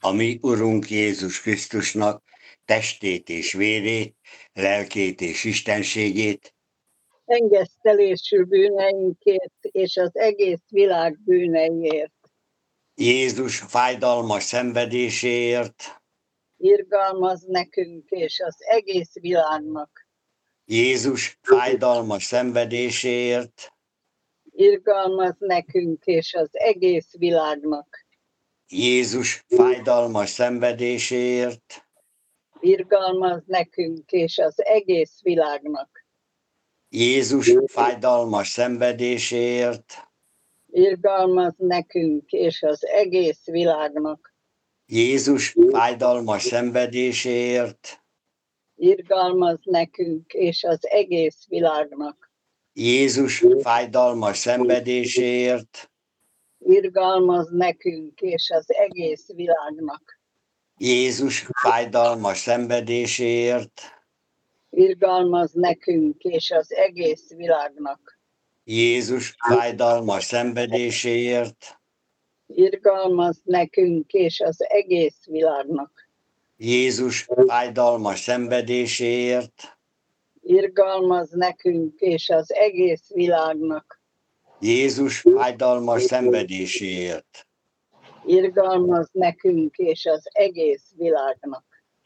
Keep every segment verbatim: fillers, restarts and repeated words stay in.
a mi Urunk Jézus Krisztusnak testét és vérét, lelkét és istenségét, engesztelésű bűneinkért és az egész világ bűneiért. Jézus fájdalmas szenvedéséért, Irgalmaz nekünk és az egész világnak. Jézus fájdalmas szenvedéséért, Irgalmaz nekünk és az egész világnak. Jézus fájdalmas szenvedéséért, Irgalmaz nekünk és az egész világnak. Jézus fájdalmas szenvedéséért, Irgalmaz nekünk és az egész világnak. Jézus fájdalmas szenvedéséért, Irgalmaz nekünk és az egész világnak. Jézus fájdalmas szenvedéséért, Irgalmaz nekünk és az egész világnak. Jézus fájdalmas szenvedéséért, Irgalmaz nekünk és az egész világnak. Jézus fájdalmas szenvedéséért, Irgalmaz nekünk és az egész világnak. Jézus fájdalmas szenvedéséért, Irgalmaz nekünk és az egész világnak. Jézus fájdalmas szenvedéséért, Irgalmaz nekünk és az egész világnak.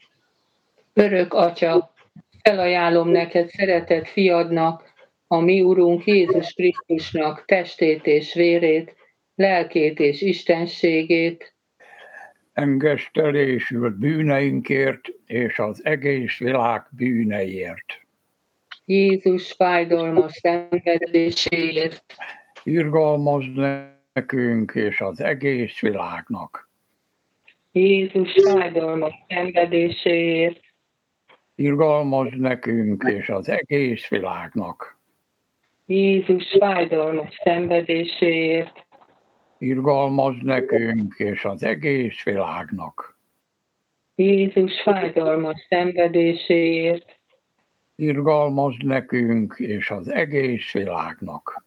Örök Atya, felajánlom neked szeretett fiadnak, a mi Urunk Jézus Krisztusnak testét és vérét, lelkét és istenségét, engesztelésült bűneinkért és az egész világ bűneiért. Jézus fájdalmas szenvedéséért, Irgalmaz nekünk és az egész világnak. Jézus fájdalmas szenvedéséért, Irgalmaz nekünk és az egész világnak. Jézus fájdalmas szenvedéséért, Irgalmaz nekünk és az egész világnak. Jézus fájdalmas szenvedéséért, Irgalmaz nekünk és az egész világnak.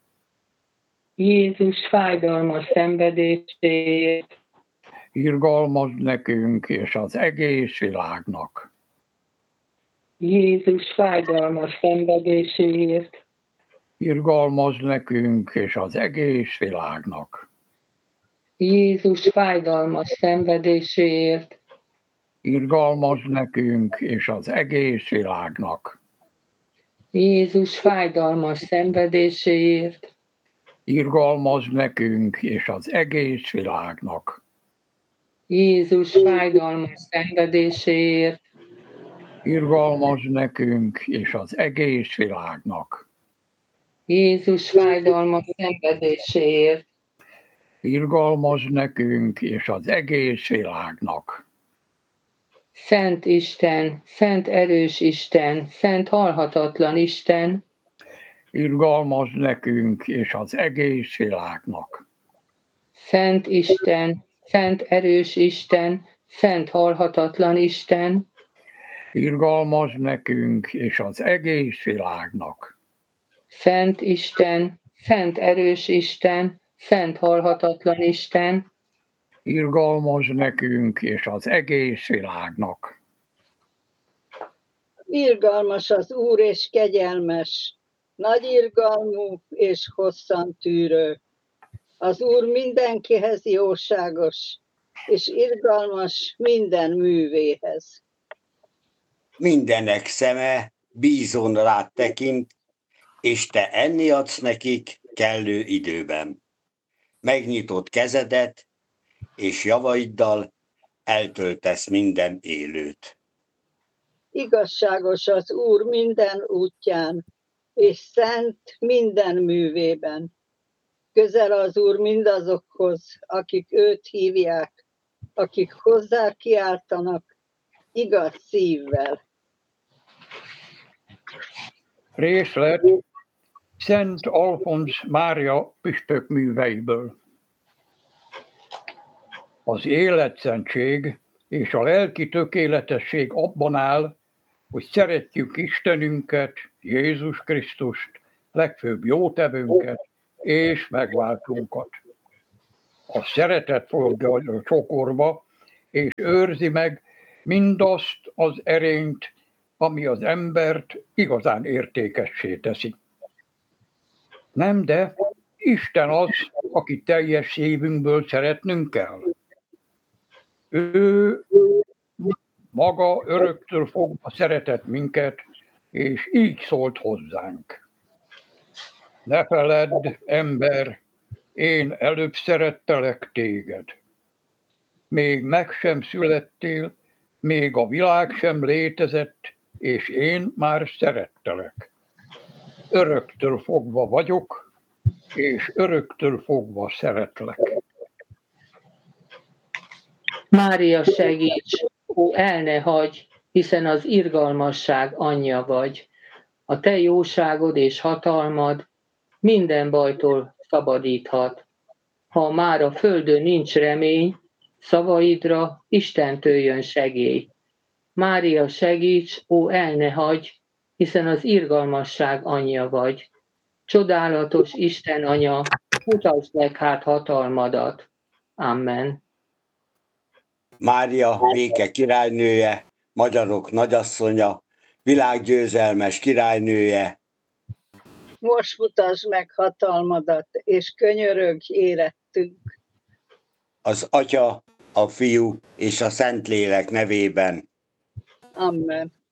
Jézus fájdalmas szenvedéséért, Irgalmaz nekünk és az egész világnak. Jézus fájdalmas szenvedéséért, Irgalmaz nekünk és az egész világnak. Jézus fájdalmas szenvedéséért, Irgalmaz nekünk és az egész világnak. Jézus fájdalmas szenvedéséért, Irgalmaz nekünk és az egész világnak. Jézus fájdalmas szenvedéséért, Irgalmaz nekünk és az egész világnak. Jézus fájdalmas szenvedéséért, Irgalmaz nekünk és az egész világnak. Szent Isten, szent erős Isten, szent halhatatlan Isten, Irgalmaz nekünk és az egész világnak. Szent Isten, szent erős Isten, szent halhatatlan Isten, Irgalmaz nekünk és az egész világnak. Szent Isten, szent erős Isten, szent halhatatlan Isten, Irgalmaz nekünk és az egész világnak. Irgalmas az Úr és kegyelmes, nagy irgalmú és hosszan tűrő. Az Úr mindenkihez jóságos, és irgalmas minden művéhez. mindenek szeme bízon rád tekint, és te enni adsz nekik kellő időben. Megnyitod kezedet, és javaiddal eltöltesz minden élőt. Igazságos az Úr minden útján, és szent minden művében. Közel az Úr mindazokhoz, akik őt hívják, akik hozzá kiáltanak igaz szívvel. Részlet Szent Alfonz Mária püspök műveiből. Az életszentség és a lelki tökéletesség abban áll, hogy szeretjük Istenünket, Jézus Krisztust, legfőbb jótevőnket és megváltunkat. A szeretet fogadja csokorba, és őrzi meg mindazt az erényt, ami az embert igazán értékessé teszi. Nem, de Isten az, aki teljes szívünkből szeretnünk kell. Ő maga öröktől fogva szeretett minket, és így szólt hozzánk. Ne feledd, ember, én előbb szerettelek téged. Még meg sem születtél, még a világ sem létezett, és én már szerettelek. Öröktől fogva vagyok, és öröktől fogva szeretlek. Mária, segíts, ó, el ne hagyj, hiszen az irgalmasság anyja vagy. A te jóságod és hatalmad minden bajtól szabadíthat. Ha már a földön nincs remény, szavaidra Istentől jön segély. Mária, segíts, ó, el ne hagyj, hiszen az irgalmasság anyja vagy. Csodálatos Isten anya, mutasd meg hát hatalmadat. Amen. Mária, béke királynője, magyarok nagyasszonya, világgyőzelmes királynője, Most mutasd meg hatalmadat, és könyörögj érettünk. az Atya, a Fiú és a Szentlélek nevében. Amen.